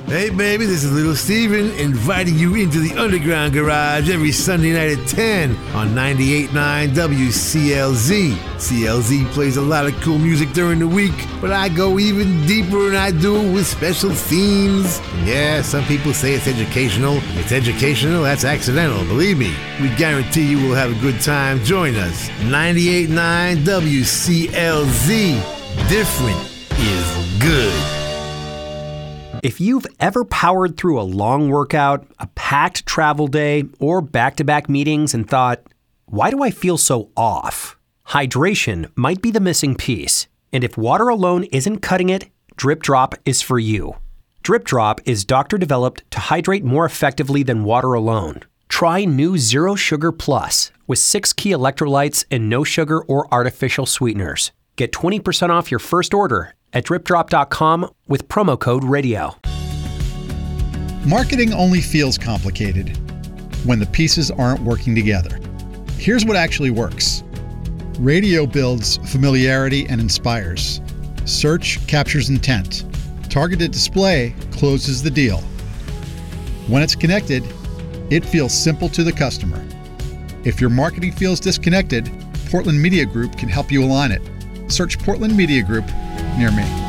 Hey baby, this is Little Steven inviting you into the Underground Garage every Sunday night at 10 on 98.9 WCLZ. CLZ plays a lot of cool music during the week, but I go even deeper and I do it with special themes. And yeah, some people say it's educational. It's educational, that's accidental, believe me. We guarantee you will have a good time. Join us. 98.9 WCLZ. Different is good. If you've ever powered through a long workout, a packed travel day, or back-to-back meetings and thought, why do I feel so off? Hydration might be the missing piece. And if water alone isn't cutting it, Drip Drop is for you. Drip Drop is doctor-developed to hydrate more effectively than water alone. Try new Zero Sugar Plus with 6 key electrolytes and no sugar or artificial sweeteners. Get 20% off your first order at dripdrop.com with promo code RADIO. Marketing only feels complicated when the pieces aren't working together. Here's what actually works. Radio builds familiarity and inspires. Search captures intent. Targeted display closes the deal. When it's connected, it feels simple to the customer. If your marketing feels disconnected, Portland Media Group can help you align it. Search Portland Media Group near me.